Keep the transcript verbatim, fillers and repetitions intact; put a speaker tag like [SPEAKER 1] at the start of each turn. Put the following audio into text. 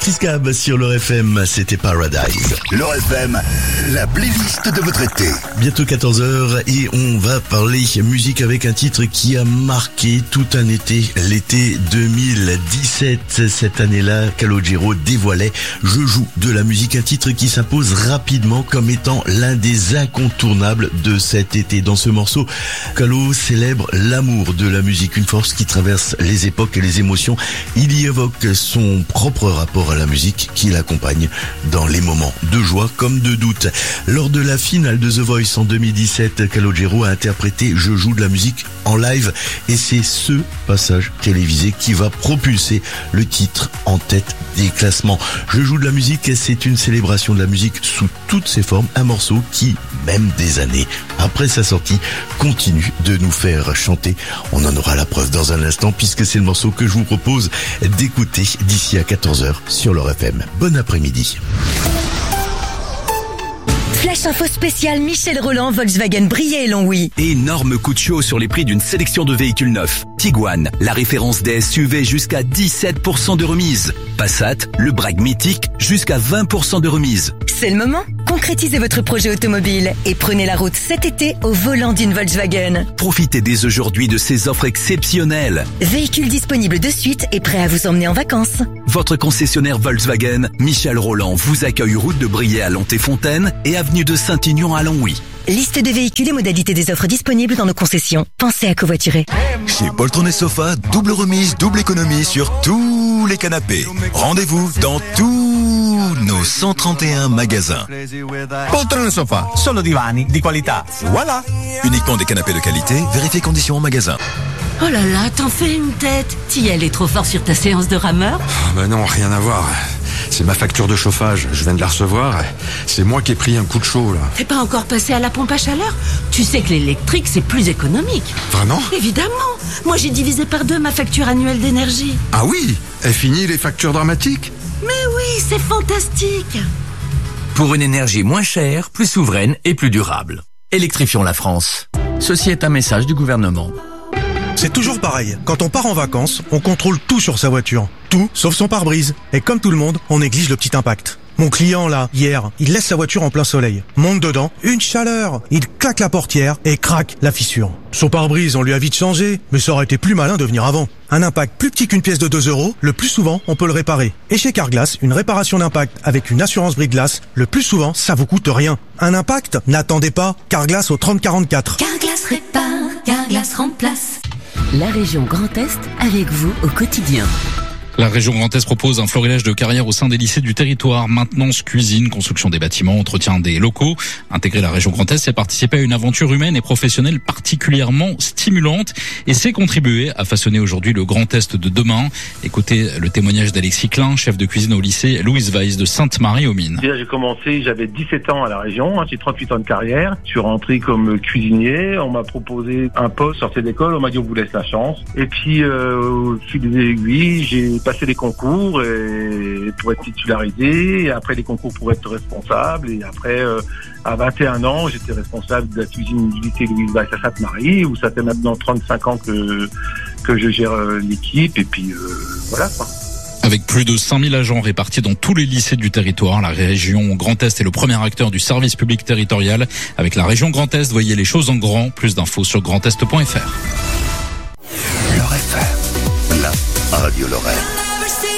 [SPEAKER 1] Francis Cab sur l'O R F M, c'était Paradise.
[SPEAKER 2] L'O R F M, la playlist de votre été.
[SPEAKER 1] Bientôt quatorze heures et on va parler musique avec un titre qui a marqué tout un été, l'été deux mille dix-sept. Cette année-là, Calogero dévoilait Je joue de la musique, un titre qui s'impose rapidement comme étant l'un des incontournables de cet été. Dans ce morceau, Calo célèbre l'amour de la musique, une force qui traverse les époques et les émotions. Il y évoque son propre rapport à la musique qui l'accompagne dans les moments de joie comme de doute. Lors de la finale de The Voice en deux mille dix-sept, Calogero a interprété Je joue de la musique en live et c'est ce passage télévisé qui va propulser le titre en tête des classements. Je joue de la musique, c'est une célébration de la musique sous toutes ses formes, un morceau qui, même des années après sa sortie, continue de nous faire chanter. On en aura la preuve dans un instant puisque c'est le morceau que je vous propose d'écouter d'ici à quatorze heures sur l'O R F M. Bon après-midi.
[SPEAKER 3] Flash info spécial Michel Roland, Volkswagen Briey et Longwy.
[SPEAKER 4] Énorme coup de chaud sur les prix d'une sélection de véhicules neufs. Tiguan, la référence des S U V jusqu'à dix-sept pour cent de remise. Passat, le brag mythique, jusqu'à vingt pour cent de remise.
[SPEAKER 3] C'est le moment. Concrétisez votre projet automobile et prenez la route cet été au volant d'une Volkswagen.
[SPEAKER 4] Profitez dès aujourd'hui de ces offres exceptionnelles.
[SPEAKER 3] Véhicule disponible de suite et prêt à vous emmener en vacances.
[SPEAKER 4] Votre concessionnaire Volkswagen, Michel Roland, vous accueille route de Briey à Lanté-Fontaine et avenue de Saint-Ignon à Longwy.
[SPEAKER 3] Liste de véhicules et modalités des offres disponibles dans nos concessions. Pensez à covoiturer.
[SPEAKER 5] Chez Poltron et Sofa, double remise, double économie sur tous les canapés. Rendez-vous dans tous nos cent trente et un magasins.
[SPEAKER 6] Poltron et Sofa, solo divani di qualità. Voilà.
[SPEAKER 5] Uniquement des canapés de qualité, vérifiez conditions en magasin.
[SPEAKER 7] Oh là là, t'en fais une tête. Tiel est trop fort sur ta séance de rameur?
[SPEAKER 8] Ah bah non, rien à voir. C'est ma facture de chauffage, je viens de la recevoir. C'est moi qui ai pris un coup de chaud là.
[SPEAKER 7] T'es pas encore passé à la pompe à chaleur? Tu sais que l'électrique c'est plus économique.
[SPEAKER 8] Vraiment?
[SPEAKER 7] Évidemment. Moi j'ai divisé par deux ma facture annuelle d'énergie.
[SPEAKER 8] Ah oui? Est fini les factures dramatiques?
[SPEAKER 7] Mais oui, c'est fantastique.
[SPEAKER 9] Pour une énergie moins chère, plus souveraine et plus durable. Électrifions la France. Ceci est un message du gouvernement.
[SPEAKER 10] C'est toujours pareil. Quand on part en vacances, on contrôle tout sur sa voiture. Tout, sauf son pare-brise. Et comme tout le monde, on néglige le petit impact. Mon client, là, hier, il laisse sa voiture en plein soleil. Monte dedans, une chaleur. Il claque la portière et craque la fissure. Son pare-brise, on lui a vite changé, mais ça aurait été plus malin de venir avant. Un impact plus petit qu'une pièce de deux euros, le plus souvent, on peut le réparer. Et chez Carglass, une réparation d'impact avec une assurance brise-glace, le plus souvent, ça vous coûte rien. Un impact? N'attendez pas. Carglass au trente quarante-quatre.
[SPEAKER 11] Carglass répare, Carglass remplace.
[SPEAKER 7] La région Grand Est avec vous au quotidien.
[SPEAKER 12] La région Grand Est propose un florilège de carrières au sein des lycées du territoire. Maintenance, cuisine, construction des bâtiments, entretien des locaux. Intégrer la région Grand Est, c'est participer à une aventure humaine et professionnelle particulièrement stimulante. Et c'est contribuer à façonner aujourd'hui le Grand Est de demain. Écoutez le témoignage d'Alexis Klein, chef de cuisine au lycée Louise Weiss de Sainte-Marie-aux-Mines.
[SPEAKER 13] Déjà, j'ai commencé, j'avais dix-sept ans à la région, hein, j'ai trente-huit ans de carrière. Je suis rentré comme cuisinier. On m'a proposé un poste, sorti d'école. On m'a dit on vous laisse la chance. Et puis, euh, au fil des aiguilles, j'ai passé des concours et pour être titularisé, et après les concours pour être responsable, et après euh, à vingt et un ans j'étais responsable de la cuisine du lycée Louise Weiss à Sainte-Marie, où ça fait maintenant trente-cinq ans que que je gère l'équipe, et puis euh, voilà quoi.
[SPEAKER 12] Avec plus de cinq mille agents répartis dans tous les lycées du territoire, la région Grand Est est le premier acteur du service public territorial. Avec la région Grand Est, voyez les choses en grand. Plus d'infos sur grand est point f r.
[SPEAKER 2] L'O R F M, la radio Lorraine.